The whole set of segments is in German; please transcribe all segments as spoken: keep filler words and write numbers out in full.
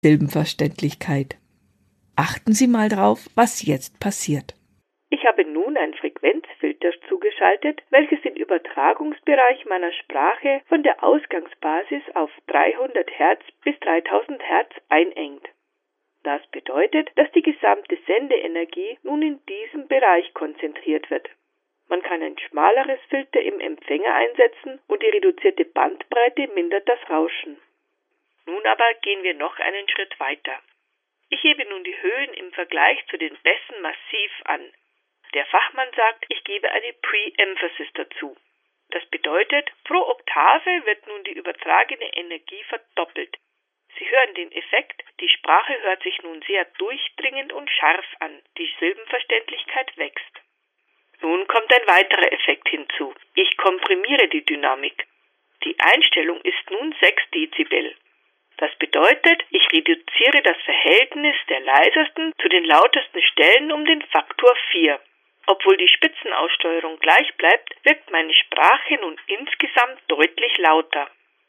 Silbenverständlichkeit. Achten Sie mal drauf, was jetzt passiert. Ich habe nun ein Frequenzfilter zugeschaltet, welches den Übertragungsbereich meiner Sprache von der Ausgangsbasis auf dreihundert Hertz bis dreitausend Hertz einengt. Das bedeutet, dass die gesamte Sendeenergie nun in diesem Bereich konzentriert wird. Man kann ein schmaleres Filter im Empfänger einsetzen und die reduzierte Bandbreite mindert das Rauschen. Nun aber gehen wir noch einen Schritt weiter. Ich hebe nun die Höhen im Vergleich zu den Bässen massiv an. Der Fachmann sagt, ich gebe eine Pre-Emphasis dazu. Das bedeutet, pro Oktave wird nun die übertragene Energie verdoppelt. Sie hören den Effekt, die Sprache hört sich nun sehr durchdringend und scharf an, die Silbenverständlichkeit wächst. Nun kommt ein weiterer Effekt hinzu. Ich komprimiere die Dynamik. Die Einstellung ist nun sechs Dezibel. Das bedeutet, ich reduziere das Verhältnis der leisesten zu den lautesten Stellen um den Faktor vier. Obwohl die Spitzenaussteuerung gleich bleibt, wirkt meine Sprache nun insgesamt deutlich lauter.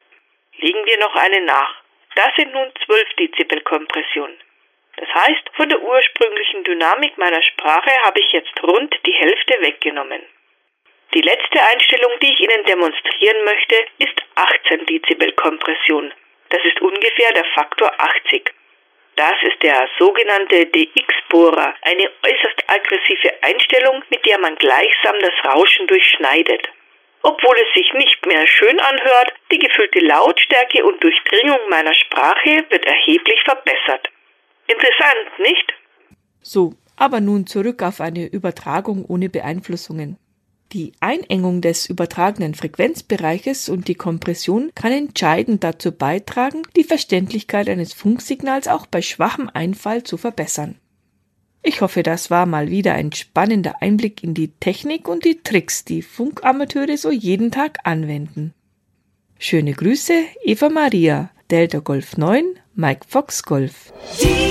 Legen wir noch eine nach. Das sind nun zwölf Dezibel Kompression. Das heißt, von der ursprünglichen Dynamik meiner Sprache habe ich jetzt rund die Hälfte weggenommen. Die letzte Einstellung, die ich Ihnen demonstrieren möchte, ist achtzehn Dezibel Kompression. Das ist ungefähr der Faktor achtzig. Das ist der sogenannte D X-Bohrer, eine äußerst aggressive Einstellung, mit der man gleichsam das Rauschen durchschneidet. Obwohl es sich nicht mehr schön anhört, die gefühlte Lautstärke und Durchdringung meiner Sprache wird erheblich verbessert. Interessant, nicht? So, aber nun zurück auf eine Übertragung ohne Beeinflussungen. Die Einengung des übertragenen Frequenzbereiches und die Kompression kann entscheidend dazu beitragen, die Verständlichkeit eines Funksignals auch bei schwachem Einfall zu verbessern. Ich hoffe, das war mal wieder ein spannender Einblick in die Technik und die Tricks, die Funkamateure so jeden Tag anwenden. Schöne Grüße, Eva Maria, Delta Golf neun, Mike Fox Golf.